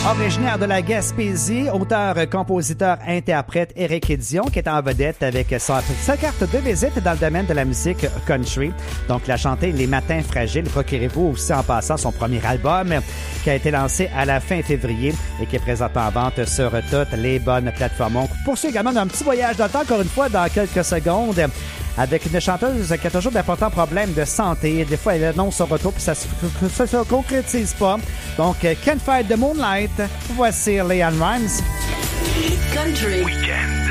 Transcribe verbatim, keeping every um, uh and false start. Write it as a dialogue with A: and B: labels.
A: Originaire de la Gaspésie, auteur, compositeur, interprète Éric Dion, qui est en vedette avec sa, sa carte de visite dans le domaine de la musique country. Donc, il a chanté Les Matins Fragiles. Procurez-vous aussi en passant son premier album qui a été lancé à la fin février et qui est présentement en vente sur toutes les bonnes plateformes. On poursuit également d'un petit voyage dans le temps, encore une fois, dans quelques secondes, avec une chanteuse qui a toujours d'importants problèmes de santé. Des fois, elle annonce son retour puis ça ne se, se concrétise pas. Donc, Can't Fight the Moonlight, voici Leanne Rimes.
B: Country Weekend.